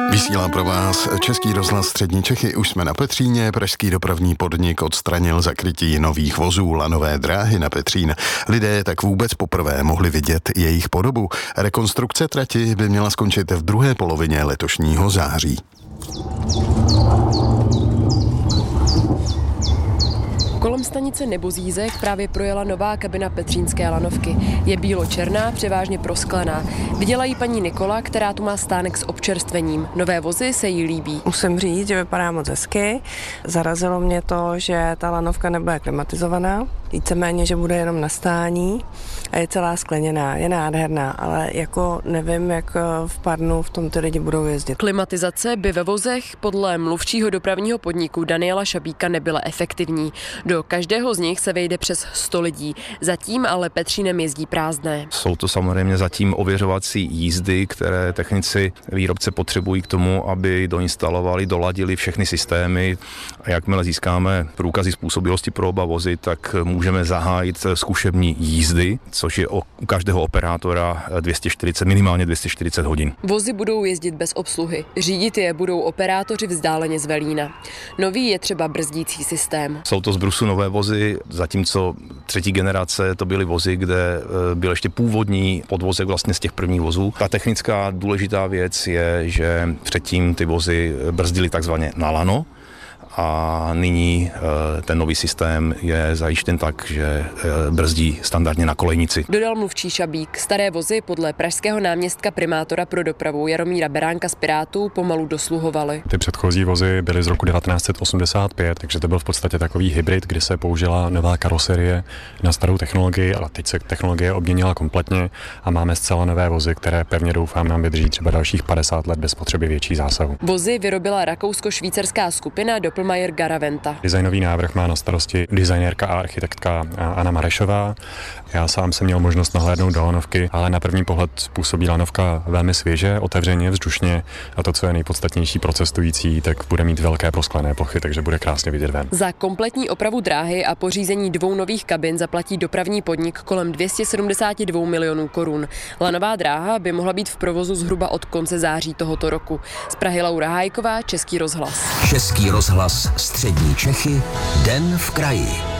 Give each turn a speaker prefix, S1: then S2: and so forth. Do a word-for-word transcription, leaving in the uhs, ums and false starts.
S1: Vysílá pro vás Český rozhlas Střední Čechy. Už jsme na Petříně. Pražský dopravní podnik odstranil zakrytí nových vozů lanové dráhy na Petřín. Lidé tak vůbec poprvé mohli vidět jejich podobu. Rekonstrukce trati by měla skončit v druhé polovině letošního září.
S2: Kolem stanice Nebozízek právě projela nová kabina petřínské lanovky. Je bílo-černá, převážně prosklená. Viděla ji paní Nikola, která tu má stánek s občerstvením. Nové vozy se jí líbí.
S3: Musím říct, že vypadá moc hezky. Zarazilo mě to, že ta lanovka nebude klimatizovaná. Víceméně, že bude jenom na stání a je celá skleněná, je nádherná, ale jako nevím, jak v Parnu v tom ty lidi budou jezdit.
S2: Klimatizace by ve vozech podle mluvčího dopravního podniku Daniela Šabíka nebyla efektivní. Do každého z nich se vejde přes sto lidí. Zatím ale Petřínem jezdí prázdné.
S4: Jsou to samozřejmě zatím ověřovací jízdy, které technici výrobce potřebují k tomu, aby doinstalovali, doladili všechny systémy. A jakmile získáme průkazy způsobilosti pro oba vozy, tak můžeme zahájit zkušební jízdy, což je u každého operátora dvě stě čtyřicet, minimálně dvě stě čtyřicet hodin.
S2: Vozy budou jezdit bez obsluhy. Řídit je budou operátoři vzdáleně z velína. Nový je třeba brzdící systém.
S4: Jsou to z brusu nové vozy, zatímco třetí generace to byly vozy, kde byl ještě původní podvozek vlastně z těch prvních vozů. Ta technická důležitá věc je, že předtím ty vozy brzdily takzvaně na lano, a nyní ten nový systém je zajištěn tak, že brzdí standardně na kolejnici.
S2: Dodal mluvčí Šabík. Staré vozy podle pražského náměstka primátora pro dopravu Jaromíra Beránka z Pirátů pomalu dosluhovaly.
S5: Ty předchozí vozy byly z roku devatenáct set osmdesát pět, takže to byl v podstatě takový hybrid, kdy se použila nová karoserie na starou technologii, ale teď se technologie obměnila kompletně a máme zcela nové vozy, které pevně doufám nám vydrží třeba dalších padesát let bez potřeby větší zásahu.
S2: Vozy vyrobila rakousko-švýcarská skupina Doppelmayr Garaventa.
S5: Designový návrh má na starosti designérka a architektka Anna Marešová. Já sám jsem měl možnost nahlédnout do lanovky, ale na první pohled působí lanovka velmi svěže, otevřeně, vzdušně a to, co je nejpodstatnější pro cestující, tak bude mít velké prosklené plochy, takže bude krásně vidět ven.
S2: Za kompletní opravu dráhy a pořízení dvou nových kabin zaplatí dopravní podnik kolem dvě stě sedmdesát dva milionů korun. Lanová dráha by mohla být v provozu zhruba od konce září tohoto roku. Z Prahy Laura Hájková, Český rozhlas.
S6: Český rozhlas Střední Čechy, Den v kraji.